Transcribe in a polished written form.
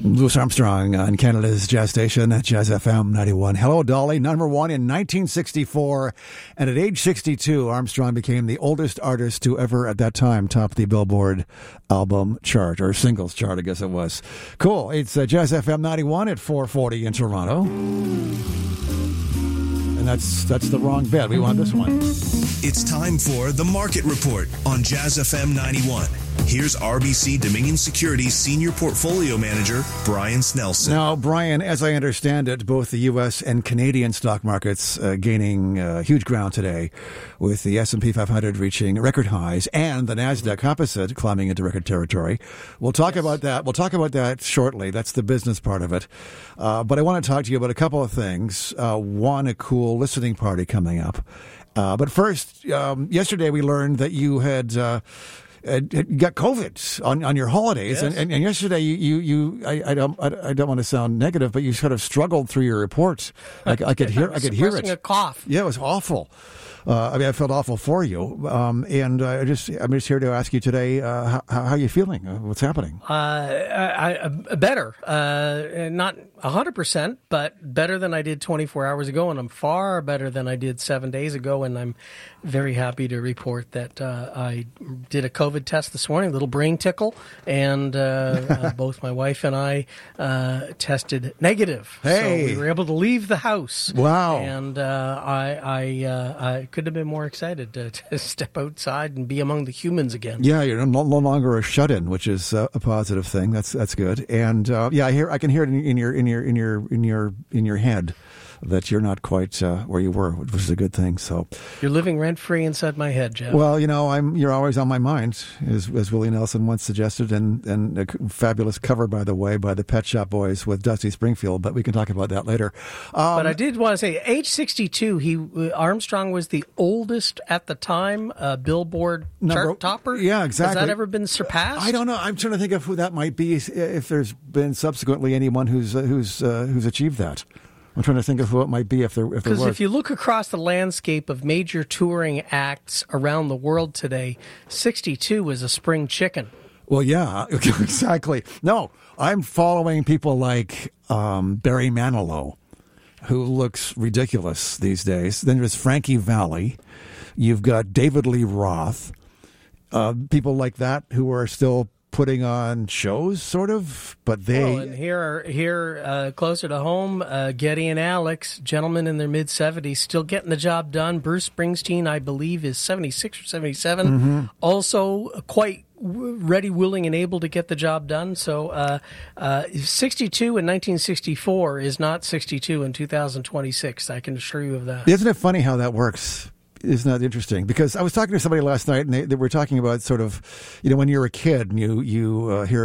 Louis Armstrong on Canada's Jazz Station, Jazz FM 91. Hello, Dolly, number one in 1964. And at age 62, Armstrong became the oldest artist to ever, at that time, top the Billboard album chart, or singles chart, I guess it was. Cool. It's Jazz FM 91 at 440 in Toronto. And that's the wrong bed. We want this one. It's time for The Market Report on Jazz FM 91. Here's RBC Dominion Securities Senior Portfolio Manager, Brian Snelson. Now, Brian, as I understand it, both the U.S. and Canadian stock markets gaining huge ground today, with the S&P 500 reaching record highs and the NASDAQ Composite climbing into record territory. We'll talk about that. We'll talk about that shortly. That's the business part of it. But I want to talk to you about a couple of things. One, a cool listening party coming up. But first, yesterday we learned that you had got COVID on your holidays, yes. and yesterday I don't want to sound negative, but you sort of struggled through your report. I could hear it. A cough. Yeah, it was awful. I felt awful for you, and I'm just here to ask you today how are you feeling? What's happening? Better, not 100%, but better than I did 24 hours ago, and I'm far better than I did 7 days ago. And I'm very happy to report that I did a COVID test this morning, a little brain tickle, and both my wife and I tested negative. Hey, so we were able to leave the house. Wow! And I could have been more excited to step outside and be among the humans again. Yeah, you're no longer a shut-in, which is a positive thing. That's good. And I can hear it in your head that you're not quite where you were, which is a good thing. So you're living rent-free inside my head, Jeff. Well, you're always on my mind, as Willie Nelson once suggested, and a fabulous cover, by the way, by the Pet Shop Boys with Dusty Springfield. But we can talk about that later. But I did want to say, age 62, Armstrong was the oldest at the time Billboard chart topper. Yeah, exactly. Has that ever been surpassed? I don't know. I'm trying to think of who that might be. If there's been subsequently anyone who's achieved that. I'm trying to think of who it might be if there was. Because if you look across the landscape of major touring acts around the world today, 62 is a spring chicken. Well, yeah, exactly. No, I'm following people like Barry Manilow, who looks ridiculous these days. Then there's Frankie Valli. You've got David Lee Roth. People like that who are still putting on shows, sort of, but they... Well, and here closer to home, Geddy and Alex, gentlemen in their mid-70s, still getting the job done. Bruce Springsteen, I believe, is 76 or 77, also quite ready, willing, and able to get the job done. So 62 in 1964 is not 62 in 2026, I can assure you of that. Isn't it funny how that works? Isn't that interesting? Because I was talking to somebody last night, and they were talking about sort of, when you're a kid and you hear